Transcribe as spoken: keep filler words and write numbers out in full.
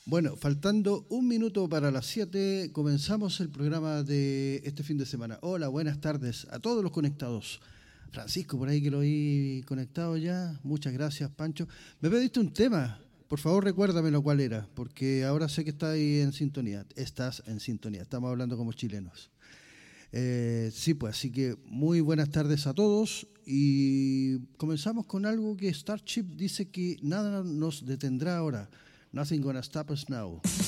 Bueno, faltando un minuto para las siete, comenzamos el programa de este fin de semana. Hola, buenas tardes a todos los conectados. Francisco, por ahí que lo vi conectado ya. Muchas gracias, Pancho. Me pediste un tema. Por favor, recuérdamelo cuál era, porque ahora sé que estás ahí en sintonía. Estás en sintonía. Estamos hablando como chilenos. Eh, sí, pues, así que muy buenas tardes a todos. Y comenzamos con algo que Starship dice que nada nos detendrá ahora. Nothing gonna stop us now.